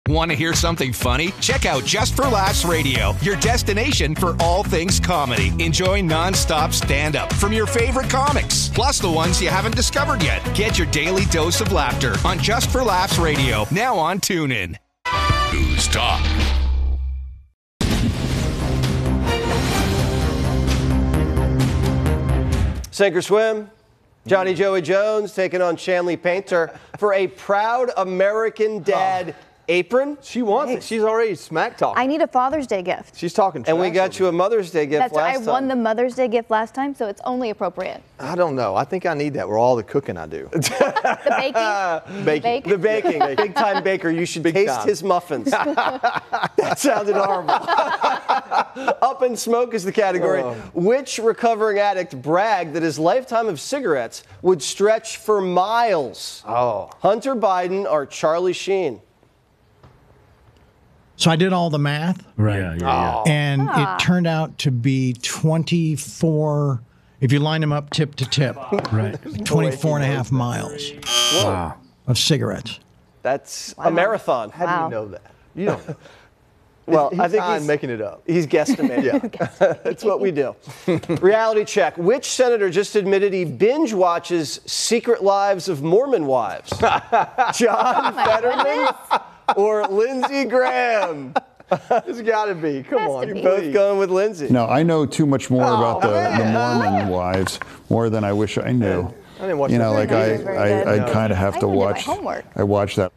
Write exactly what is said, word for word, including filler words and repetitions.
Want to hear something funny? Check out Just for Laughs Radio, your destination for all things comedy. Enjoy non-stop stand-up from your favorite comics, plus the ones you haven't discovered yet. Get your daily dose of laughter on Just for Laughs Radio, now on TuneIn. News Talk. Sink or swim. Johnny Joey Jones taking on Shanley Painter for a proud American dad apron. She wants it. She's already smack talking. I need a Father's Day gift. She's talking trash. And we got you a Mother's Day gift That's last right. I time. won the Mother's Day gift last time, so it's only appropriate. I don't know. I think I need that with all the cooking I do. The baking? Baking. Bake? The baking. Big time baker. You should Big taste time. his muffins. That sounded horrible. Up in smoke is the category. Oh. Which recovering addict bragged that his lifetime of cigarettes would stretch for miles? Oh. Hunter Biden or Charlie Sheen? So I did all the math. Right. Yeah, yeah, Oh. And Ah. it turned out to be twenty-four, if you line them up tip to tip, Right. twenty-four and a half miles Wow. of cigarettes. That's a marathon. How Wow. do you know that? You don't know. Well, he's I think fine he's making it up. He's guesstimating. Yeah. That's what we do. Reality check. Which senator just admitted he binge watches Secret Lives of Mormon Wives? John Fetterman or Lindsey Graham? It's got to be. Come Has on. to be. Both please. going with Lindsey. No, I know too much more about the, the man. Mormon wives, more than I wish I knew. I didn't watch You know, that like Very I, good, very I, good. I'd kind of have I to even did my watch. homework. I watched that.